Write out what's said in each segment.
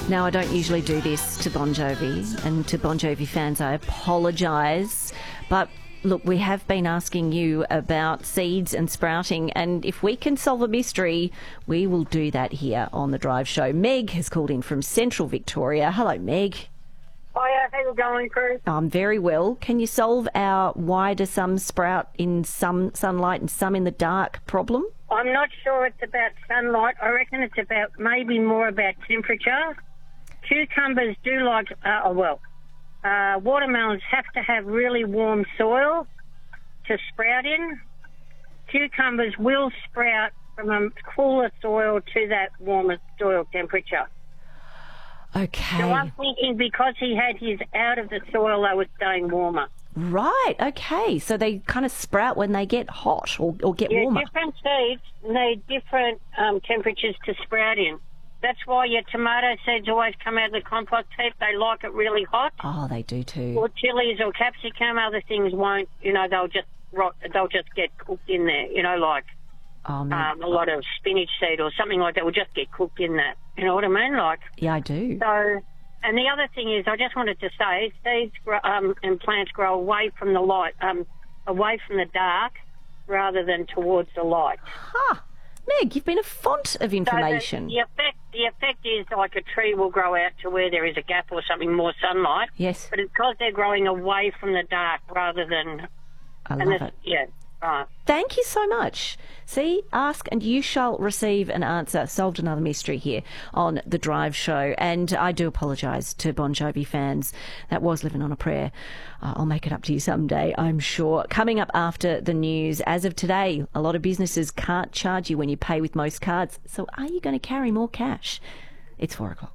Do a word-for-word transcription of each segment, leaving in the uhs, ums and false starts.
Now, I don't usually do this to Bon Jovi, and to Bon Jovi fans, I apologise. But look, we have been asking you about seeds and sprouting, and if we can solve a mystery, we will do that here on The Drive Show. Meg has called in from Central Victoria. Hello, Meg. Hiya, how you going, Chris? I'm very well. Can you solve our why do some sprout in some sunlight and some in the dark problem? I'm not sure it's about sunlight. I reckon it's about maybe more about temperature. Cucumbers do like, uh, oh, well, uh, watermelons have to have really warm soil to sprout in. Cucumbers will sprout from a cooler soil to that warmer soil temperature. Okay. So I'm thinking because he had his out of the soil, they were staying warmer. Right, okay. So they kind of sprout when they get hot or, or get yeah, warmer. Different seeds need different um, temperatures to sprout in. That's why your tomato seeds always come out of the compost heap. They like it really hot. Oh, they do too. Or chilies or capsicum, other things won't. You know, they'll just rot, they'll just get cooked in there. You know, like oh, um, a lot of spinach seed or something like that will just get cooked in that. You know what I mean? Like yeah, I do. So, and the other thing is, I just wanted to say, seeds grow, um, and plants grow away from the light, um, away from the dark, rather than towards the light. Huh. Meg, you've been a font of information. So the, the effect, the effect is like a tree will grow out to where there is a gap or something, more sunlight. Yes. But it's because they're growing away from the dark rather than. I and love it. Yeah. Right. Thank you so much. See, ask and you shall receive an answer. Solved another mystery here on The Drive Show. And I do apologise to Bon Jovi fans. That was Living on a Prayer. Uh, I'll make it up to you someday, I'm sure. Coming up after the news, as of today, a lot of businesses can't charge you when you pay with most cards. So are you going to carry more cash? It's four o'clock.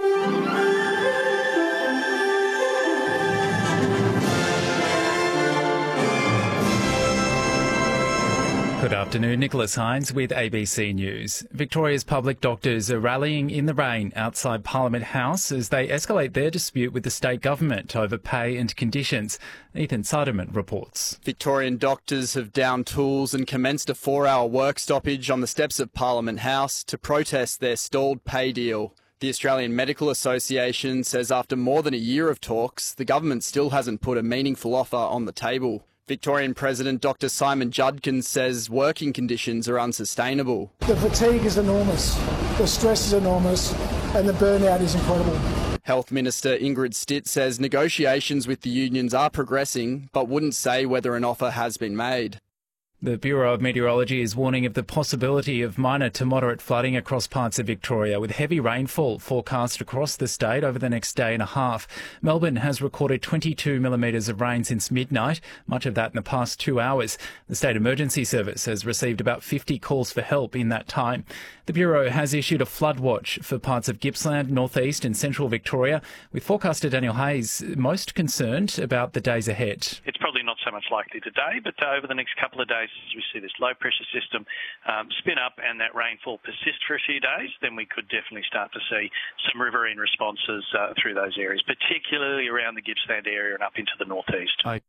Good afternoon, Nicholas Hines with A B C News. Victoria's public doctors are rallying in the rain outside Parliament House as they escalate their dispute with the state government over pay and conditions. Ethan Suderman reports. Victorian doctors have downed tools and commenced a four-hour work stoppage on the steps of Parliament House to protest their stalled pay deal. The Australian Medical Association says after more than a year of talks, the government still hasn't put a meaningful offer on the table. Victorian President Doctor Simon Judkins says working conditions are unsustainable. The fatigue is enormous, the stress is enormous, and the burnout is incredible. Health Minister Ingrid Stitt says negotiations with the unions are progressing, but wouldn't say whether an offer has been made. The Bureau of Meteorology is warning of the possibility of minor to moderate flooding across parts of Victoria, with heavy rainfall forecast across the state over the next day and a half. Melbourne has recorded twenty-two millimetres of rain since midnight, much of that in the past two hours. The State Emergency Service has received about fifty calls for help in that time. The Bureau has issued a flood watch for parts of Gippsland, North East and Central Victoria, with forecaster Daniel Hayes most concerned about the days ahead. It's probably not so much likely today, but uh, over the next couple of days, as we see this low-pressure system um, spin up and that rainfall persist for a few days, then we could definitely start to see some riverine responses uh, through those areas, particularly around the Gippsland area and up into the northeast. I-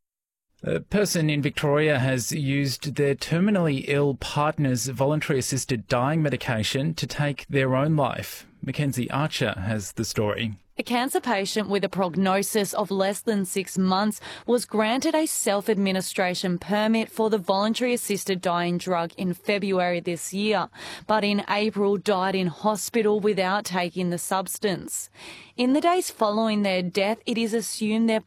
A person in Victoria has used their terminally ill partner's voluntary assisted dying medication to take their own life. Mackenzie Archer has the story. A cancer patient with a prognosis of less than six months was granted a self-administration permit for the voluntary assisted dying drug in February this year, but in April died in hospital without taking the substance. In the days following their death, it is assumed their